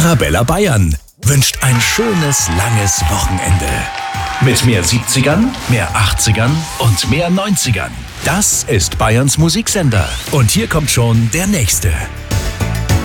Arabella Bayern wünscht ein schönes, langes Wochenende. Mit mehr 70ern, mehr 80ern und mehr 90ern. Das ist Bayerns Musiksender. Und hier kommt schon der nächste.